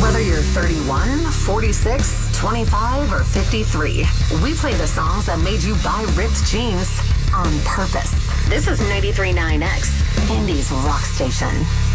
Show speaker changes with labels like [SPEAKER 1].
[SPEAKER 1] Whether you're 31, 46, 25, or 53, we play the songs that made you buy ripped jeans on purpose. This is 93.9X, Indy's rock station.